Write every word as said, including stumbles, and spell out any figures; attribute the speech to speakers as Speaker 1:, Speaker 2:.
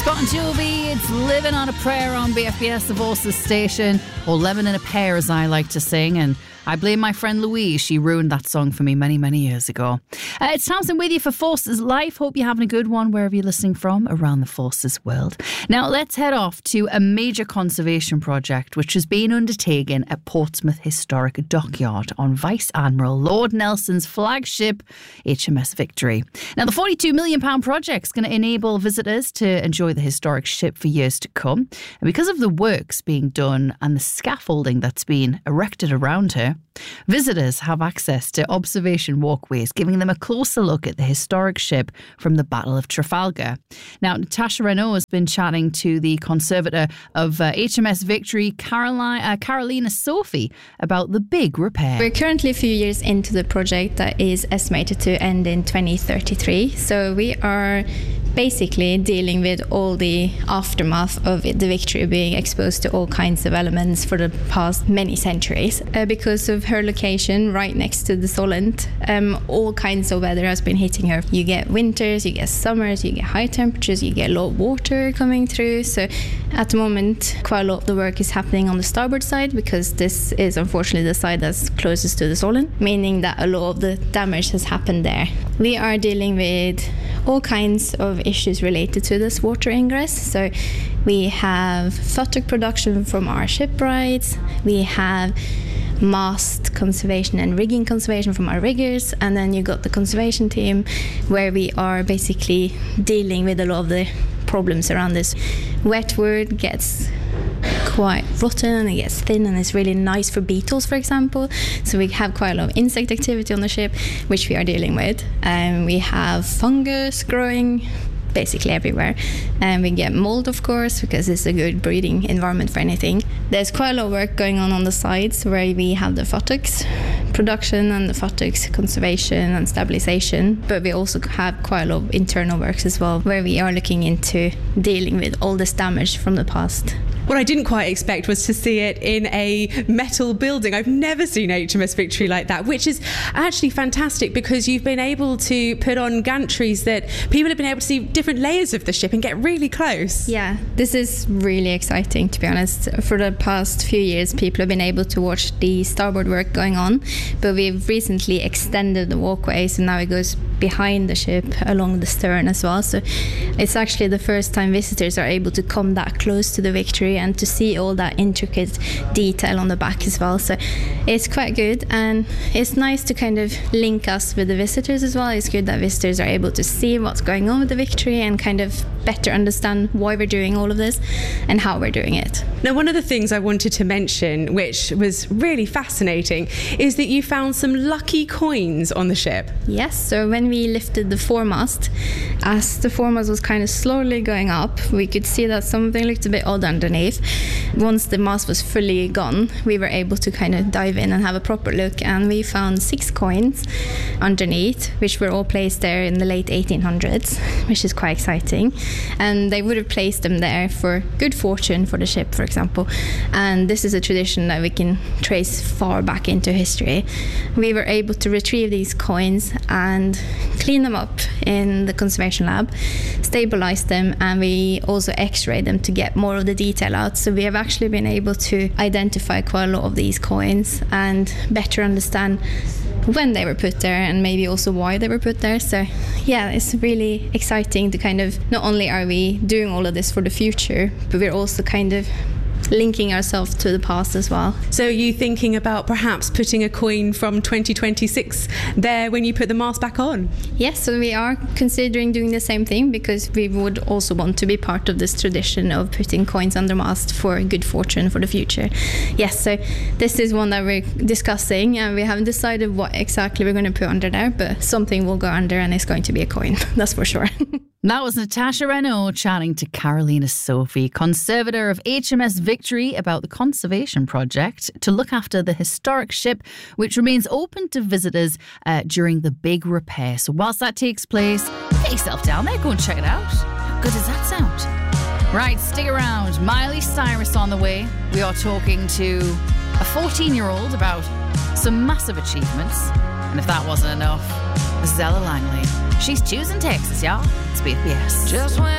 Speaker 1: Bon Jovi, it's Living on a Prayer on B F B S, the Voices station, or Lemon in a Pear as I like to sing, and I blame my friend Louise. She ruined that song for me many, many years ago. Uh, it's Tamsin with you for Forces Life. Hope you're having a good one wherever you're listening from around the Forces world. Now, let's head off to a major conservation project which has been undertaken at Portsmouth Historic Dockyard on Vice Admiral Lord Nelson's flagship H M S Victory. Now, the forty-two million pounds project is going to enable visitors to enjoy the historic ship for years to come. And because of the works being done and the scaffolding that's been erected around her, visitors have access to observation walkways, giving them a closer look at the historic ship from the Battle of Trafalgar. Now, Natasha Renault has been chatting to the conservator of uh, H M S Victory, Caroline, uh, Carolina Sophie, about the big repair.
Speaker 2: We're currently a few years into the project that is estimated to end in twenty thirty-three. So we are basically dealing with all the aftermath of the Victory being exposed to all kinds of elements for the past many centuries. Uh, because of her location right next to the Solent, um, all kinds of weather has been hitting her. You get winters, you get summers, you get high temperatures, you get a lot of water coming through. So at the moment, quite a lot of the work is happening on the starboard side, because this is unfortunately the side that's closest to the Solent, meaning that a lot of the damage has happened there. We are dealing with all kinds of issues related to this water ingress. So we have futtock production from our shipwrights, we have mast conservation and rigging conservation from our riggers, and then you got the conservation team where we are basically dealing with a lot of the problems around this. Wet wood gets quite rotten and it gets thin, and it's really nice for beetles, for example. So we have quite a lot of insect activity on the ship, which we are dealing with. And um, we have fungus growing basically everywhere, and we get mold, of course, because it's a good breeding environment for anything. There's quite a lot of work going on on the sides where we have the futtocks production and the futtocks conservation and stabilization, but we also have quite a lot of internal works as well, where we are looking into dealing with all this damage from the past.
Speaker 3: What I didn't quite expect was to see it in a metal building. I've never seen H M S Victory like that, which is actually fantastic, because you've been able to put on gantries that people have been able to see different layers of the ship and get really close.
Speaker 2: Yeah, this is really exciting, to be honest. For the past few years, people have been able to watch the starboard work going on, but we've recently extended the walkway, so now it goes behind the ship along the stern as well. So it's actually the first time visitors are able to come that close to the Victory and to see all that intricate detail on the back as well. So it's quite good, and it's nice to kind of link us with the visitors as well. It's good that visitors are able to see what's going on with the Victory and kind of better understand why we're doing all of this and how we're doing it.
Speaker 3: Now, one of the things I wanted to mention, which was really fascinating, is that you found some lucky coins on the ship.
Speaker 2: Yes, so when we lifted the foremast, as the foremast was kind of slowly going up, we could see that something looked a bit odd underneath. Once the mast was fully gone, we were able to kind of dive in and have a proper look, and we found six coins underneath, which were all placed there in the late eighteen hundreds, which is quite exciting. And they would have placed them there for good fortune for the ship, for example. And this is a tradition that we can trace far back into history. We were able to retrieve these coins and clean them up in the conservation lab, stabilize them, and we also x-ray them to get more of the detail out. So we have actually been able to identify quite a lot of these coins and better understand when they were put there and maybe also why they were put there. So yeah, it's really exciting to kind of, not only are we doing all of this for the future, but we're also kind of linking ourselves to the past as well.
Speaker 3: So are you thinking about perhaps putting a coin from twenty twenty-six there when you put the mast back on?
Speaker 2: Yes, so we are considering doing the same thing, because we would also want to be part of this tradition of putting coins under mast for good fortune for the future. Yes, so this is one that we're discussing, and we haven't decided what exactly we're going to put under there, but something will go under, and it's going to be a coin, that's for sure.
Speaker 1: That was Natasha Renault chatting to Carolina Sophie, conservator of H M S Victory, about the conservation project to look after the historic ship, which remains open to visitors uh, during the big repair. So whilst that takes place, get yourself down there, go and check it out. How good does that sound? Right, stick around. Miley Cyrus on the way. We are talking to a fourteen-year-old about some massive achievements. And if that wasn't enough, Zella Langley. She's choosing Texas, y'all. It's B F B S.
Speaker 4: Just when